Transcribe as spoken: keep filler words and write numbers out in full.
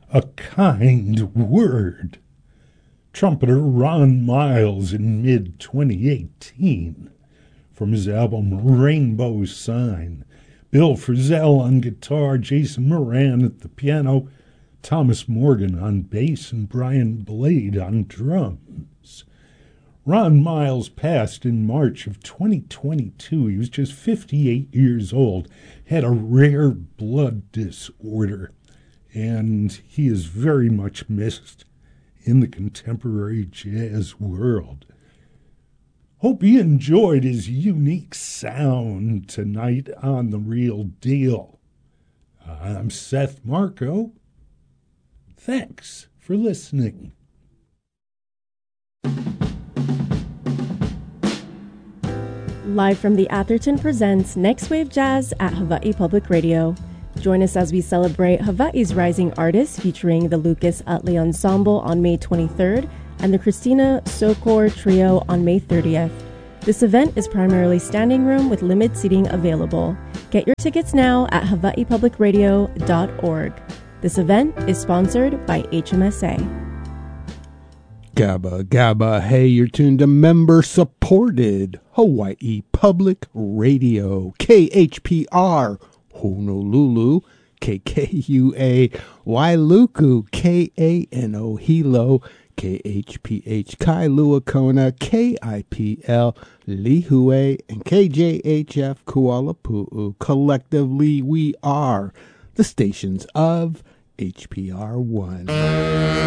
A Kind Word. Trumpeter Ron Miles in mid twenty eighteen from his album Rainbow Sign. Bill Frisell on guitar, Jason Moran at the piano, Thomas Morgan on bass, and Brian Blade on drums. Ron Miles passed in March of twenty twenty-two. He was just fifty-eight years old, had a rare blood disorder, and he is very much missed in the contemporary jazz world. Hope you enjoyed his unique sound tonight on The Real Deal. I'm Seth Marco. Thanks for listening. Live from the Atherton presents Next Wave Jazz at Hawaii Public Radio. Join us as we celebrate Hawaii's rising artists featuring the Lucas Utley Ensemble on May twenty-third and the Christina Sokor Trio on May thirtieth. This event is primarily standing room with limited seating available. Get your tickets now at hawaii public radio dot org. This event is sponsored by H M S A. Gabba, gabba, hey, you're tuned to member-supported Hawaii Public Radio, K H P R, Honolulu, K K U A, Wailuku, K A N O, Hilo, K H P H, Kailua Kona, K I P L, Lihue, and K J H F, Kuala Pu'u. Collectively, we are the stations of H P R one.